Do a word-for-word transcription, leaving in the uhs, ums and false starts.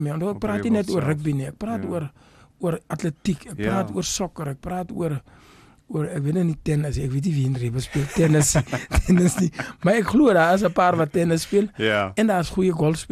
mee. Want ek praat nie net oor rugby nie, ek praat ja. oor oor atletiek, ek ja. praat oor sokker, ek praat oor oor ek weet nie tennis, ek weet nie wie in Rebus speel tennis, tennis nie, maar ek glo daar is 'n paar wat tennis speel ja. en daar is goeie golf